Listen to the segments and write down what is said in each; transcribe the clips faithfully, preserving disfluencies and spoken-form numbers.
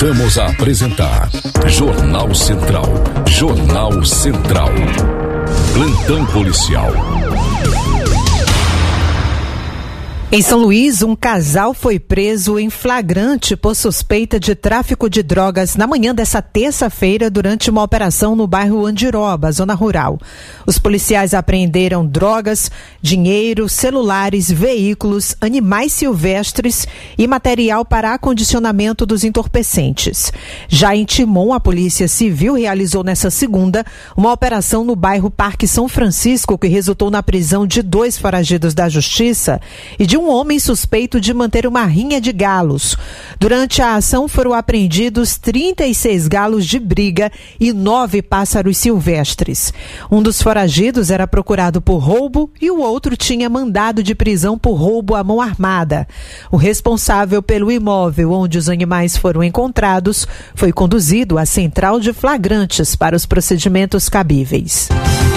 Voltamos a apresentar Jornal Central. Jornal Central. Plantão policial. Em São Luís, um casal foi preso em flagrante por suspeita de tráfico de drogas na manhã dessa terça-feira durante uma operação no bairro Andiroba, zona rural. Os policiais apreenderam drogas, dinheiro, celulares, veículos, animais silvestres e material para acondicionamento dos entorpecentes. Já em Timon, a Polícia Civil realizou nessa segunda uma operação no bairro Parque São Francisco que resultou na prisão de dois foragidos da Justiça e de um um homem suspeito de manter uma rinha de galos. Durante a ação foram apreendidos trinta e seis galos de briga e nove pássaros silvestres. Um dos foragidos era procurado por roubo e o outro tinha mandado de prisão por roubo à mão armada. O responsável pelo imóvel onde os animais foram encontrados foi conduzido à central de flagrantes para os procedimentos cabíveis.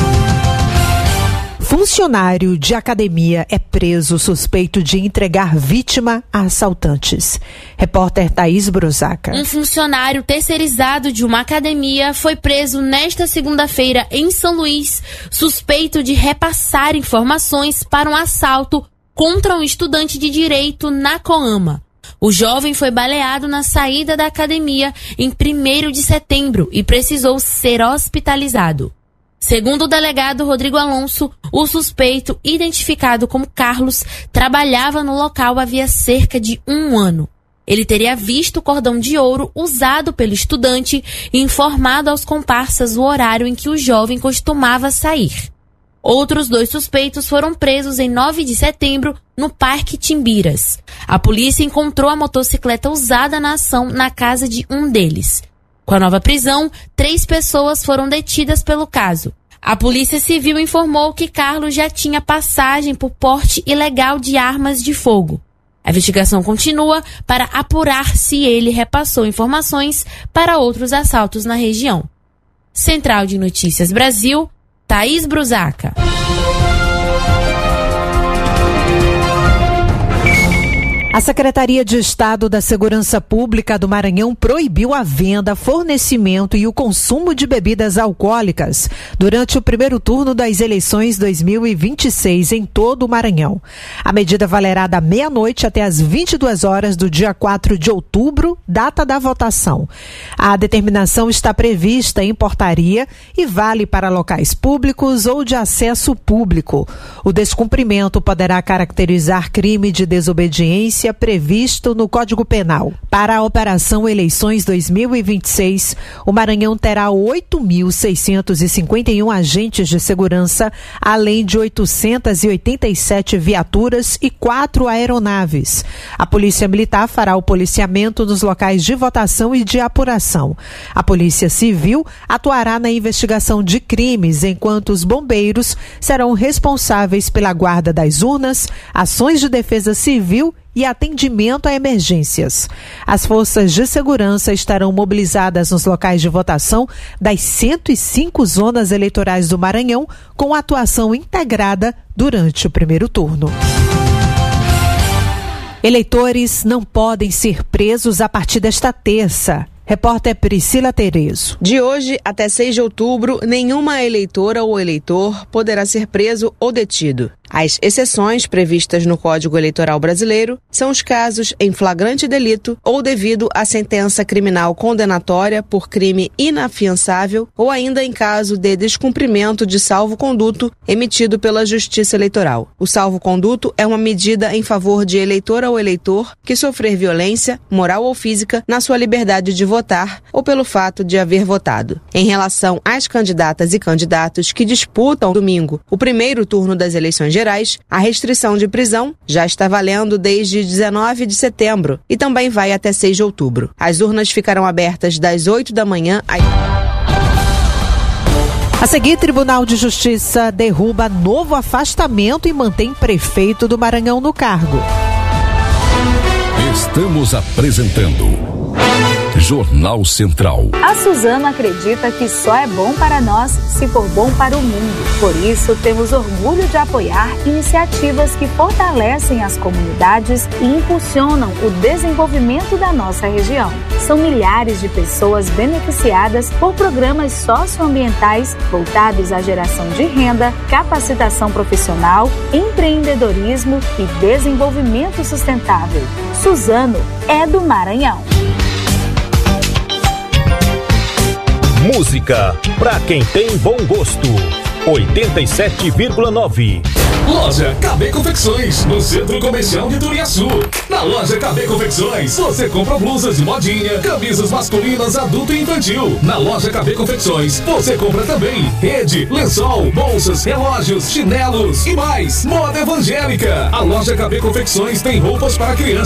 Funcionário de academia é preso suspeito de entregar vítima a assaltantes. Repórter Thaís Brusaca. Um funcionário terceirizado de uma academia foi preso nesta segunda-feira em São Luís, suspeito de repassar informações para um assalto contra um estudante de direito na Coama. O jovem foi baleado na saída da academia em primeiro de setembro e precisou ser hospitalizado. Segundo o delegado Rodrigo Alonso, o suspeito, identificado como Carlos, trabalhava no local havia cerca de um ano. Ele teria visto o cordão de ouro usado pelo estudante e informado aos comparsas o horário em que o jovem costumava sair. Outros dois suspeitos foram presos em nove de setembro no Parque Timbiras. A polícia encontrou a motocicleta usada na ação na casa de um deles. Com a nova prisão, três pessoas foram detidas pelo caso. A Polícia Civil informou que Carlos já tinha passagem por porte ilegal de armas de fogo. A investigação continua para apurar se ele repassou informações para outros assaltos na região. Central de Notícias Brasil, Thaís Brusaca. A Secretaria de Estado da Segurança Pública do Maranhão proibiu a venda, fornecimento e o consumo de bebidas alcoólicas durante o primeiro turno das eleições dois mil e vinte e seis em todo o Maranhão. A medida valerá da meia-noite até as vinte e duas horas do dia quatro de outubro, data da votação. A determinação está prevista em portaria e vale para locais públicos ou de acesso público. O descumprimento poderá caracterizar crime de desobediência previsto no Código Penal. Para a Operação Eleições dois mil e vinte e seis, o Maranhão terá oito mil seiscentos e cinquenta e um agentes de segurança, além de oitocentas e oitenta e sete viaturas e quatro aeronaves. A Polícia Militar fará o policiamento nos locais de votação e de apuração. A Polícia Civil atuará na investigação de crimes, enquanto os bombeiros serão responsáveis pela guarda das urnas, ações de defesa civil e atendimento a emergências. As forças de segurança estarão mobilizadas nos locais de votação das cento e cinco zonas eleitorais do Maranhão, com atuação integrada durante o primeiro turno. Eleitores não podem ser presos a partir desta terça. Repórter Priscila Terezo. De hoje até seis de outubro, nenhuma eleitora ou eleitor poderá ser preso ou detido. As exceções previstas no Código Eleitoral Brasileiro são os casos em flagrante delito ou devido a sentença criminal condenatória por crime inafiançável ou ainda em caso de descumprimento de salvo-conduto emitido pela Justiça Eleitoral. O salvo-conduto é uma medida em favor de eleitora ou eleitor que sofrer violência, moral ou física, na sua liberdade de votar ou pelo fato de haver votado. Em relação às candidatas e candidatos que disputam domingo o primeiro turno das eleições gerais, a restrição de prisão já está valendo desde dezenove de setembro e também vai até seis de outubro. As urnas ficarão abertas das oito da manhã às... A seguir, Tribunal de Justiça derruba novo afastamento e mantém prefeito do Maranhão no cargo. Estamos apresentando Jornal Central. A Suzano acredita que só é bom para nós se for bom para o mundo. Por isso, temos orgulho de apoiar iniciativas que fortalecem as comunidades e impulsionam o desenvolvimento da nossa região. São milhares de pessoas beneficiadas por programas socioambientais voltados à geração de renda, capacitação profissional, empreendedorismo e desenvolvimento sustentável. Suzano é do Maranhão. Música pra quem tem bom gosto. oitenta e sete vírgula nove. Loja K B Confecções, no Centro Comercial de Turiaçu. Na loja K B Confecções, você compra blusas de modinha, camisas masculinas, adulto e infantil. Na loja K B Confecções, você compra também rede, lençol, bolsas, relógios, chinelos e mais. Moda evangélica. A loja K B Confecções tem roupas para criança